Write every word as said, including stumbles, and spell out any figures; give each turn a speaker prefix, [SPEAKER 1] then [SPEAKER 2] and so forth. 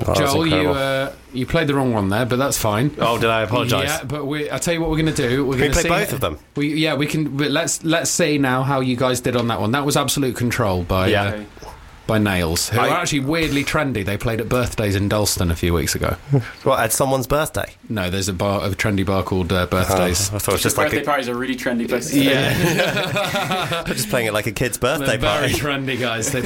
[SPEAKER 1] Oh, that's
[SPEAKER 2] Joel, you
[SPEAKER 1] incredible.
[SPEAKER 2] uh, you played the wrong one there, but that's fine.
[SPEAKER 1] Oh, did I apologise?
[SPEAKER 2] Yeah, but we, I'll tell you what we're going to do. We're
[SPEAKER 1] Can we
[SPEAKER 2] going
[SPEAKER 1] play
[SPEAKER 2] to
[SPEAKER 1] both of them?
[SPEAKER 2] We, yeah, we can. But let's let's see now how you guys did on that one. That was Absolute Control by
[SPEAKER 1] Yeah.
[SPEAKER 2] uh, by Nails, who
[SPEAKER 1] I-
[SPEAKER 2] are actually weirdly trendy. They played at birthdays in Dalston a few weeks ago.
[SPEAKER 1] What, at someone's birthday?
[SPEAKER 2] No, there's a bar, a trendy bar called uh, Birthdays.
[SPEAKER 1] I thought it was just
[SPEAKER 3] Birthday
[SPEAKER 1] like a,
[SPEAKER 3] parties are really trendy places.
[SPEAKER 2] Yeah,
[SPEAKER 1] just playing it like a kid's birthday
[SPEAKER 2] they're very
[SPEAKER 1] party.
[SPEAKER 2] trendy guys. They